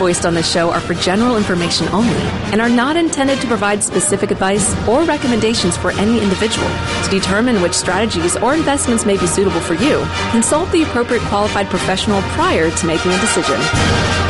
voiced on this show are for general information only and are not intended to provide specific advice or recommendations for any individual. To determine which strategies or investments may be suitable for you, consult the appropriate qualified professional prior to making a decision.